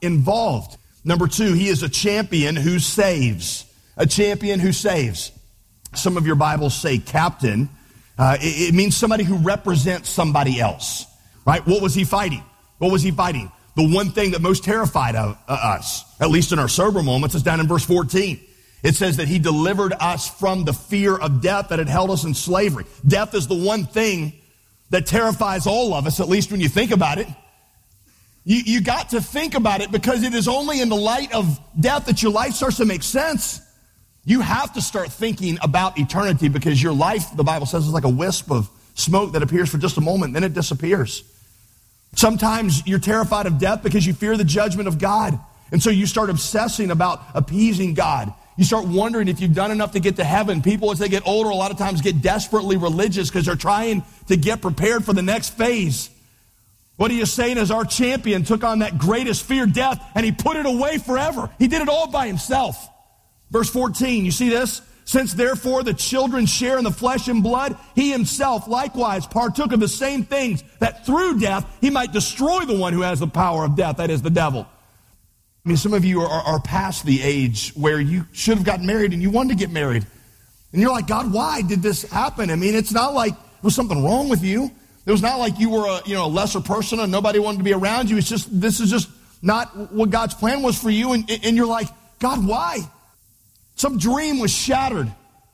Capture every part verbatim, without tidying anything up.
involved. Number two, he is a champion who saves. A champion who saves. Some of your Bibles say captain. Uh, it, it means somebody who represents somebody else, right? What was he fighting? What was he fighting? The one thing that most terrified of, uh, us, at least in our sober moments, is down in verse fourteen. It says that he delivered us from the fear of death that had held us in slavery. Death is the one thing that terrifies all of us, at least when you think about it. You, you got to think about it, because it is only in the light of death that your life starts to make sense. You have to start thinking about eternity, because your life, the Bible says, is like a wisp of smoke that appears for just a moment, then it disappears. Sometimes you're terrified of death because you fear the judgment of God. And so you start obsessing about appeasing God. You start wondering if you've done enough to get to heaven. People, as they get older, a lot of times get desperately religious because they're trying to get prepared for the next phase. What he is saying is our champion took on that greatest fear, death, and he put it away forever. He did it all by himself. Verse fourteen, you see this? Since therefore the children share in the flesh and blood, he himself likewise partook of the same things, that through death he might destroy the one who has the power of death, that is the devil. I mean, some of you are, are past the age where you should have gotten married and you wanted to get married. And you're like, God, why did this happen? I mean, it's not like there was something wrong with you. It was not like you were a, you know, a lesser person and nobody wanted to be around you. It's just, this is just not what God's plan was for you. And, and you're like, God, why? Some dream was shattered.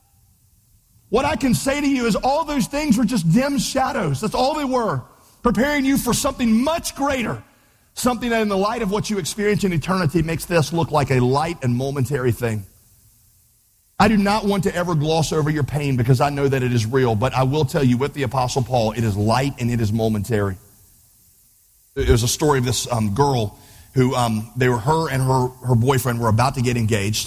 What I can say to you is all those things were just dim shadows. That's all they were. Preparing you for something much greater. Something that in the light of what you experience in eternity makes this look like a light and momentary thing. I do not want to ever gloss over your pain because I know that it is real, but I will tell you with the Apostle Paul, it is light and it is momentary. There's a story of this um, girl who, um, they were, her and her, her boyfriend were about to get engaged.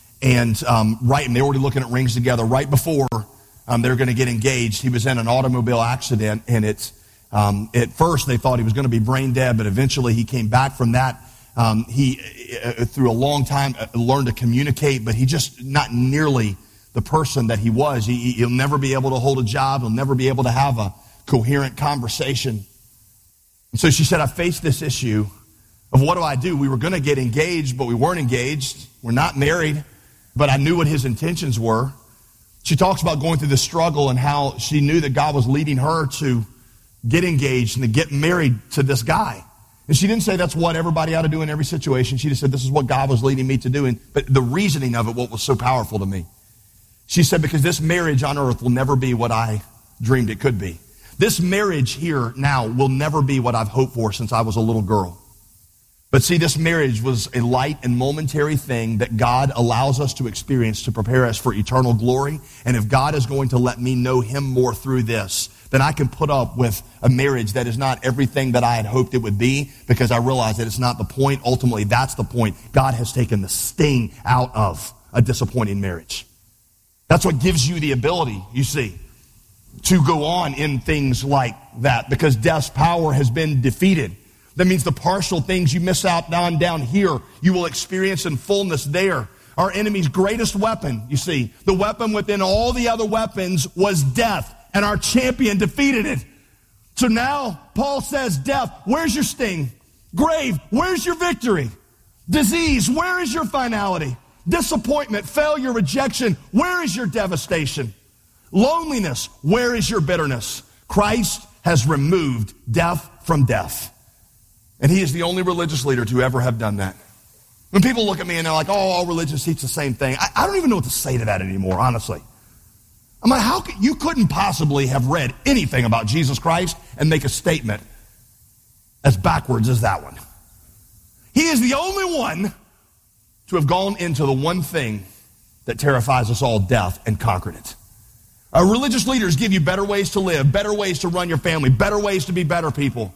And um, right, and they were already looking at rings together. Right before um, they were going to get engaged, he was in an automobile accident, and it's um, at first they thought he was going to be brain dead, but eventually he came back from that. Um, he, uh, through a long time, uh, learned to communicate, but he just not nearly the person that he was. He, he'll never be able to hold a job. He'll never be able to have a coherent conversation. And so she said, I faced this issue of what do I do? We were going to get engaged, but we weren't engaged. We're not married, but I knew what his intentions were. She talks about going through the struggle and how she knew that God was leading her to get engaged and to get married to this guy. And she didn't say that's what everybody ought to do in every situation. She just said this is what God was leading me to do. And, but the reasoning of it, what was so powerful to me, she said, because this marriage on earth will never be what I dreamed it could be. This marriage here now will never be what I've hoped for since I was a little girl. But see, this marriage was a light and momentary thing that God allows us to experience to prepare us for eternal glory. And if God is going to let me know him more through this, then I can put up with a marriage that is not everything that I had hoped it would be, because I realize that it's not the point. Ultimately, that's the point. God has taken the sting out of a disappointing marriage. That's what gives you the ability, you see, to go on in things like that, because death's power has been defeated. That means the partial things you miss out on down here, you will experience in fullness there. Our enemy's greatest weapon, you see, the weapon within all the other weapons was death, and our champion defeated it. So now Paul says, death, where's your sting? Grave, where's your victory? Disease, where is your finality? Disappointment, failure, rejection, where is your devastation? Loneliness, where is your bitterness? Christ has removed death from death. And he is the only religious leader to ever have done that. When people look at me and they're like, oh, all religions teach the same thing. I, I don't even know what to say to that anymore, honestly. I'm like, how could, you couldn't possibly have read anything about Jesus Christ and make a statement as backwards as that one. He is the only one to have gone into the one thing that terrifies us all, death, and conquered it. Our religious leaders give you better ways to live, better ways to run your family, better ways to be better people.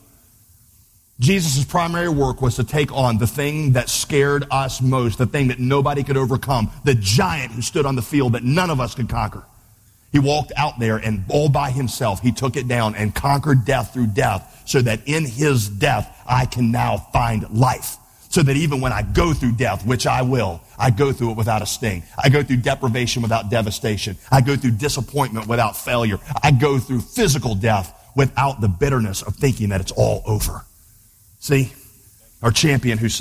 Jesus' primary work was to take on the thing that scared us most, the thing that nobody could overcome, the giant who stood on the field that none of us could conquer. He walked out there and all by himself, he took it down and conquered death through death, so that in his death, I can now find life. So that even when I go through death, which I will, I go through it without a sting. I go through deprivation without devastation. I go through disappointment without failure. I go through physical death without the bitterness of thinking that it's all over. See, our champion who